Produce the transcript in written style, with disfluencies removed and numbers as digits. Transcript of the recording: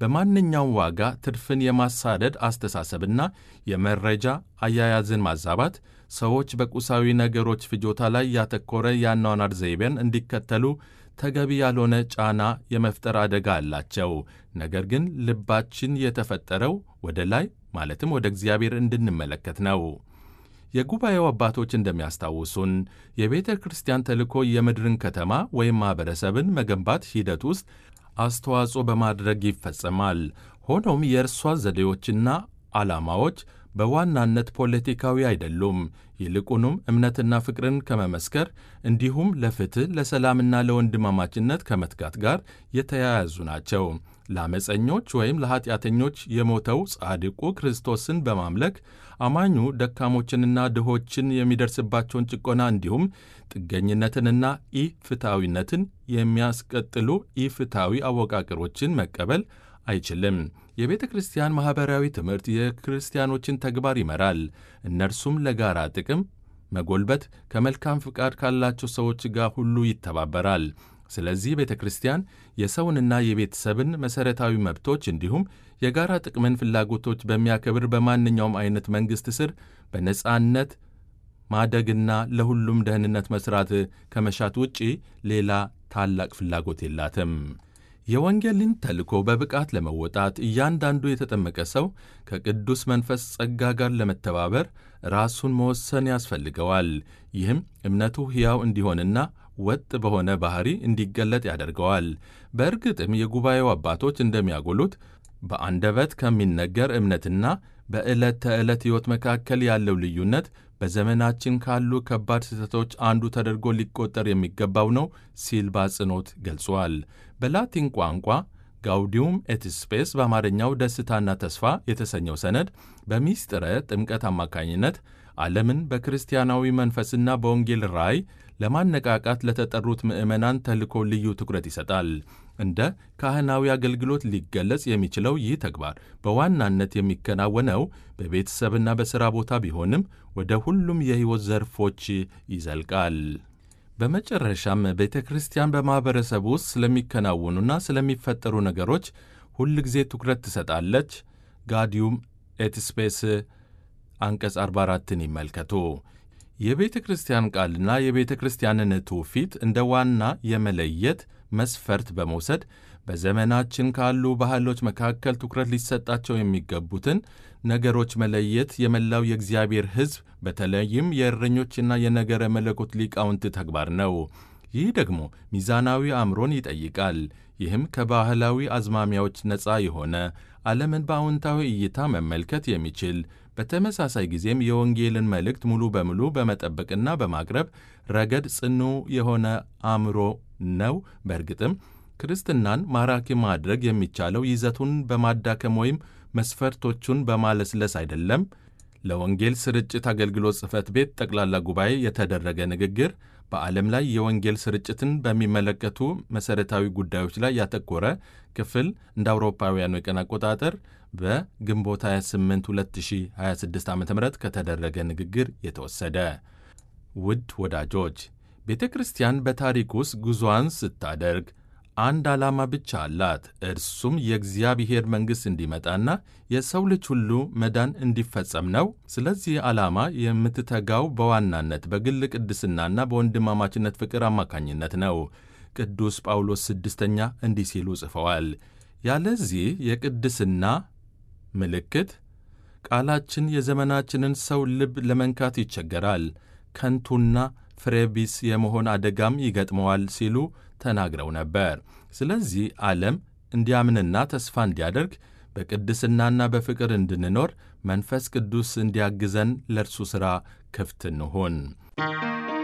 በማንኛውም ዋጋ ትርፍን የማሳደድ አስተሳሰብና የመረጃ አያያዝን ማዛባት ሰዎች በቁሳዊ ነገሮች ፍጆታ ላይ ያተኮረ የአኗኗር ዘይቤን እንዲከተሉ ተገቢ ያልሆነ ጫና የመፍጠር አደጋ አላቸው። ነገር ግን ልባችን የተፈጠረው ወደ ላይ ማለትም ወደ እግዚአብሔር እንድንመለከት ነው። የጉባኤው አባቶች እንደሚያስታውሱን የቤተ ክርስቲያን ተልእኮ የምድርን ከተማ ወይም ማኅበረሰብን መገንባት ሂደት ውስጥ አስተዋጽኦ በማድረግ ይፈጸማል። ሆኖም የእርሷ ዘዴዎችና ዓላማዎች በዋናነት ፖለቲካዊ አይደሉም። ይልቁንም እምነትና ፍቅርን ከመመስከር እንዲሁም ለፍትሕ፣ ለሰላምና ለወንድማማችነት ከመትጋት ጋር የተያያዙ ናቸው። ለዓመፀኞች ወይም ለኀጢአተኞች የሞተው ጻድቁ ክርስቶስን በማምለክ አማኙ ደካሞችንና ድሆችን የሚደርስባቸውን ጭቆና እንዲሁም ጥገኝነትንና ኢፍትሐዊነትን የሚያስቀጥሉ ኢፍትሐዊ አወቃቀሮችን መቀበል አይችልም። የቤተ ክርስቲያን ማኅበራዊ ትምህርት የክርስቲያኖችን ተግባር ይመራል። እነርሱም ለጋራ ጥቅም መጎልበት ከመልካም ፍቃድ ካላቸው ሰዎች ጋር ሁሉ ይተባበራል። ስለዚህ ቤተ ክርስቲያን የሰውንና የቤተሰብን መሠረታዊ መብቶች እንዲሁም የጋራ ጥቅምን ፍላጎቶች በሚያከብር በማንኛውም አይነት መንግሥት ስር በነጻነት ማደግና ለሁሉም ደህንነት መሥራት ከመሻት ውጪ ሌላ ታላቅ ፍላጎት የላትም። የወንጌልን ተልእኮ በብቃት ለመወጣት እያንዳንዱ የተጠመቀ ሰው ከቅዱስ መንፈስ ጸጋ ጋር ለመተባበር ራሱን መወሰን ያስፈልገዋል። ይህም እምነቱ ሕያው እንዲሆንና ወጥ በሆነ ባሕሪ እንዲገለጥ ያደርገዋል። በእርግጥም የጉባኤው አባቶች እንደሚያጎሉት በአንደበት ከሚነገር እምነትና በዕለት ተዕለት ሕይወት መካከል ያለው ልዩነት በዘመናችን ካሉ ከባድ ስህተቶች አንዱ ተደርጎ ሊቆጠር የሚገባው ነው ሲል በአጽንኦት ገልጿል። በላቲን ቋንቋ ጋውዲዩም ኤት ስፔስ በአማርኛው ደስታና ተስፋ የተሰኘው ሰነድ በሚስጥረ ጥምቀት አማካኝነት ዓለምን በክርስቲያናዊ መንፈስና በወንጌል ራእይ ለማነቃቃት ለተጠሩት ምዕመናን ተልእኮ ልዩ ትኩረት ይሰጣል። እንደ ካህናዊ አገልግሎት ሊገለጽ የሚችለው ይህ ተግባር በዋናነት የሚከናወነው በቤተሰብና በሥራ ቦታ ቢሆንም ወደ ሁሉም የሕይወት ዘርፎች ይዘልቃል። በመጨረሻም ቤተ ክርስቲያን በማኅበረሰብ ውስጥ ስለሚከናወኑና ስለሚፈጠሩ ነገሮች ሁል ጊዜ ትኩረት ትሰጣለች። ጋውዲዩም ኤት ስፔስ አንቀጽ 44ን ይመልከቱ። የቤተ ክርስቲያን ቃልና የቤተ ክርስቲያንን ትውፊት እንደ ዋና የመለየት መስፈርት በመውሰድ በዘመናችን ካሉ ባህሎች መካከል ትኩረት ሊሰጣቸው የሚገቡትን ነገሮች መለየት የመላው የእግዚአብሔር ሕዝብ በተለይም የእረኞችና የነገረ መለኮት ሊቃውንት ተግባር ነው። ይህ ደግሞ ሚዛናዊ አእምሮን ይጠይቃል። ይህም ከባህላዊ አዝማሚያዎች ነፃ የሆነ ዓለምን በአዎንታዊ እይታ መመልከት የሚችል በተመሳሳይ ጊዜም የወንጌልን መልእክት ሙሉ በሙሉ በመጠበቅና በማቅረብ ረገድ ጽኑ የሆነ አእምሮ ነው። በእርግጥም ክርስትናን ማራኪ ማድረግ የሚቻለው ይዘቱን በማዳከም ወይም መስፈርቶቹን በማለስለስ አይደለም። ለወንጌል ስርጭት አገልግሎት ጽሕፈት ቤት ጠቅላላ ጉባኤ የተደረገ ንግግር በዓለም ላይ የወንጌል ስርጭትን በሚመለከቱ መሠረታዊ ጉዳዮች ላይ ያተኮረ ክፍል እንደ አውሮፓውያኑ የቀን አቆጣጠር በግንቦት 28 2026 ዓ ም ከተደረገ ንግግር የተወሰደ። ውድ ወዳጆች፣ ቤተ ክርስቲያን በታሪክ ውስጥ ጉዞዋን ስታደርግ አንድ ዓላማ ብቻ አላት። እርሱም የእግዚአብሔር መንግሥት እንዲመጣና የሰው ልጅ ሁሉ መዳን እንዲፈጸም ነው። ስለዚህ ዓላማ የምትተጋው በዋናነት በግል ቅድስናና በወንድማማችነት ፍቅር አማካኝነት ነው። ቅዱስ ጳውሎስ ስድስተኛ እንዲህ ሲሉ ጽፈዋል። ያለዚህ የቅድስና ምልክት ቃላችን የዘመናችንን ሰው ልብ ለመንካት ይቸገራል፣ ከንቱና ፍሬቢስ የመሆን አደጋም ይገጥመዋል ሲሉ ተናግረው ነበር። ስለዚህ ዓለም እንዲያምንና ተስፋ እንዲያደርግ በቅድስናና በፍቅር እንድንኖር መንፈስ ቅዱስ እንዲያግዘን ለእርሱ ሥራ ክፍት እንሁን።